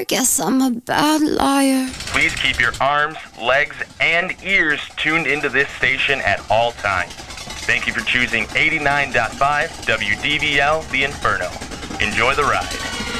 Guess I'm a bad liar. Please keep your arms, legs, and ears tuned into this station at all times. Thank you for choosing 89.5 WDVL The Inferno. Enjoy the ride.